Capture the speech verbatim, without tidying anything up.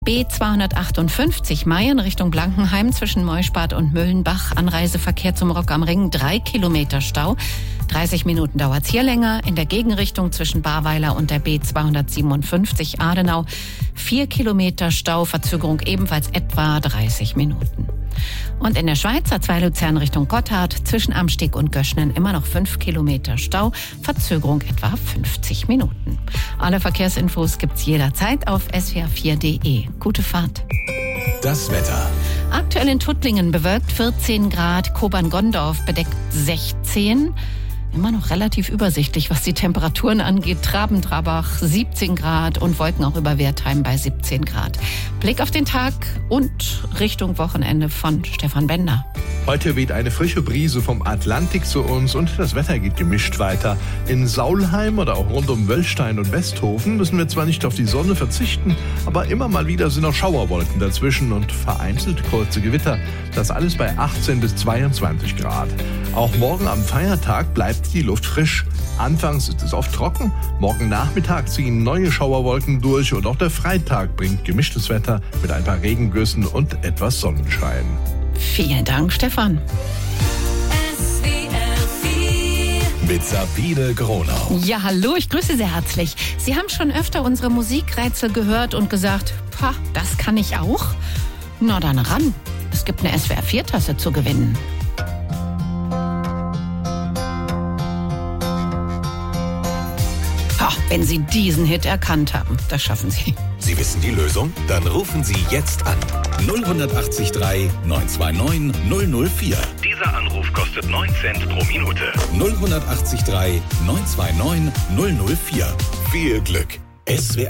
B zweihundertachtundfünfzig Mayen Richtung Blankenheim zwischen Meuschbad und Müllenbach. Anreiseverkehr zum Rock am Ring, drei Kilometer Stau. dreißig Minuten dauert's hier länger. In der Gegenrichtung zwischen Barweiler und der B zweihundertsiebenundfünfzig Adenau. vier Kilometer Stau, Verzögerung ebenfalls etwa dreißig Minuten. Und in der Schweiz A zwei Luzern Richtung Gotthard zwischen Amsteg und Göschnen immer noch fünf Kilometer Stau, Verzögerung etwa fünfzig Minuten. Alle Verkehrsinfos gibt's jederzeit auf s w r vier punkt d e. Gute Fahrt. Das Wetter. Aktuell in Tuttlingen bewölkt vierzehn Grad, Kobern-Gondorf bedeckt sechzehn. Immer noch relativ übersichtlich, was die Temperaturen angeht. Traben-Trabach siebzehn Grad und Wolken auch über Wertheim bei siebzehn Grad. Blick auf den Tag und Richtung Wochenende von Stefan Bender. Heute weht eine frische Brise vom Atlantik zu uns und das Wetter geht gemischt weiter. In Saulheim oder auch rund um Wöllstein und Westhofen müssen wir zwar nicht auf die Sonne verzichten, aber immer mal wieder sind auch Schauerwolken dazwischen und vereinzelt kurze Gewitter. Das alles bei achtzehn bis zweiundzwanzig Grad. Auch morgen am Feiertag bleibt die Luft frisch. Anfangs ist es oft trocken, morgen Nachmittag ziehen neue Schauerwolken durch und auch der Freitag bringt gemischtes Wetter mit ein paar Regengüssen und etwas Sonnenschein. Vielen Dank, Stefan. S W R vier mit Sabine Gronau. Ja, hallo, ich grüße sehr herzlich. Sie haben schon öfter unsere Musikrätsel gehört und gesagt, pah, das kann ich auch? Na dann ran, es gibt eine S W R vier Tasse zu gewinnen. Ha, wenn Sie diesen Hit erkannt haben, das schaffen Sie. Sie wissen die Lösung? Dann rufen Sie jetzt an. null acht drei neun zwei neun null null vier. Dieser Anruf kostet neun Cent pro Minute. null acht drei neun zwei neun null null vier. Viel Glück. S W R